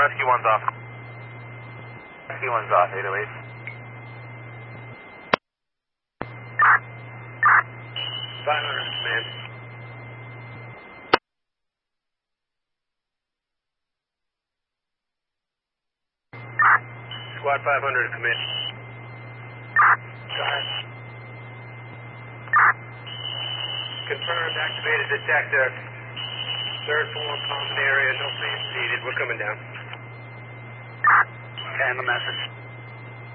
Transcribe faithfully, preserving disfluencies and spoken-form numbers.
Rescue one's off. Rescue one's off, eight oh eight. five hundred, man. Squad five hundred, come in. Go ahead. Confirmed, activated detector. Third floor, common area, no police needed. We're coming down. Okay, the message.